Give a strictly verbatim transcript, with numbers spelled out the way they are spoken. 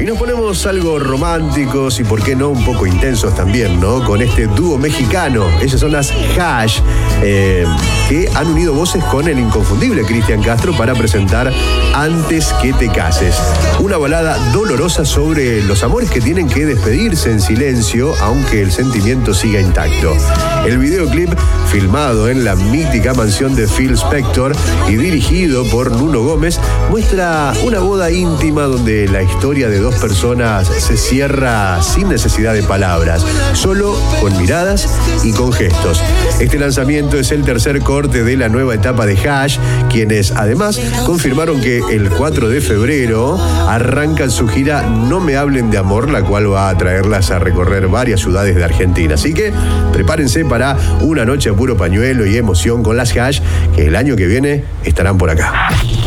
nos ponemos algo románticos y por qué no un poco intensos también, ¿no? Con este dúo mexicano. Ellas son las Hash, eh, que han unido voces con el inconfundible Cristian Castro para presentar Antes que te cases. Una balada dolorosa sobre los amores que tienen que despedirse en silencio, aunque el sentimiento siga intacto. El videoclip, filmado en la mítica mansión de Phil Spector y dirigido por Nuno Gómez, muestra una boda íntima donde la historia de dos personas se cierra sin necesidad de palabras, solo con miradas y con gestos. Este lanzamiento es el tercer corte de la nueva etapa de Hash, quienes además confirmaron que el cuatro de febrero arrancan su gira No me hablen de amor, la cual va a traerlas a recorrer varias ciudades de Argentina. Así que prepárense para una noche a puro pañuelo y emoción con las Hash, que el año que viene estarán por acá.